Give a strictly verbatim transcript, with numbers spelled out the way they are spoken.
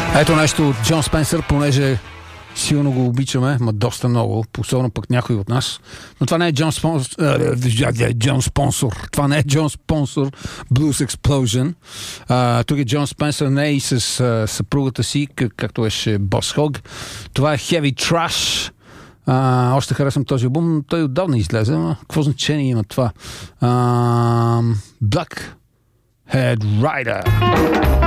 Ето нещо от Джон Спенсър, понеже силно го обичаме, ма доста много, особено пък някой от нас. Но това не е Джон Спонсор. Джон Спонсор. Това не е Джон Спонсор. Blues Explosion. А, тук е Джон Спенсър, не и с а, съпругата си, как, както беше Бос Хог. Това е Heavy Trash. А, още харесвам този албум. Той отдавна излезе, но какво значение има това? А, Black Head Rider.